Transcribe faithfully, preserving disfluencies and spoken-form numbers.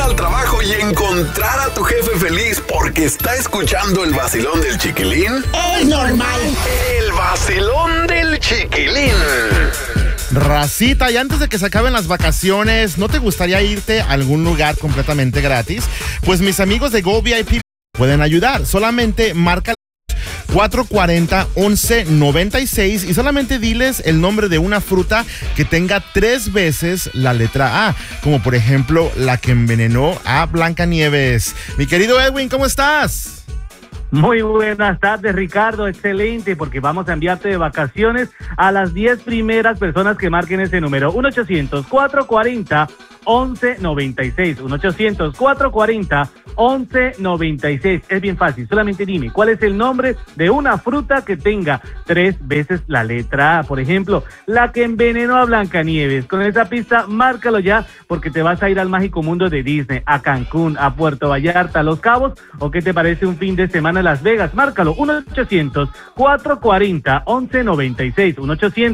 al trabajo y encontrar a tu jefe feliz porque está escuchando el vacilón del Chiquilín? Es normal. El vacilón del Chiquilín. Racita, y antes de que se acaben las vacaciones, ¿no te gustaría irte a algún lugar completamente gratis? Pues mis amigos de Go V I P pueden ayudar. Solamente marca cuatro cuatro cero, once noventa y seis y solamente diles el nombre de una fruta que tenga tres veces la letra A, como por ejemplo la que envenenó a Blancanieves. Mi querido Edwin, ¿cómo estás? Muy buenas tardes, Ricardo, excelente, porque vamos a enviarte de vacaciones a las diez primeras personas que marquen ese número, uno ochocientos, cuatro cuatro cero, once noventa y seis, uno ochocientos, cuatro cuatro cero, once noventa y seis. Es bien fácil, solamente dime cuál es el nombre de una fruta que tenga tres veces la letra A. Por ejemplo, la que envenenó a Blancanieves. Con esa pista, márcalo ya, porque te vas a ir al mágico mundo de Disney, a Cancún, a Puerto Vallarta, a Los Cabos, o ¿qué te parece un fin de semana en Las Vegas? Márcalo, uno ochocientos, cuatro cuatro cero, once noventa y seis, uno ochocientos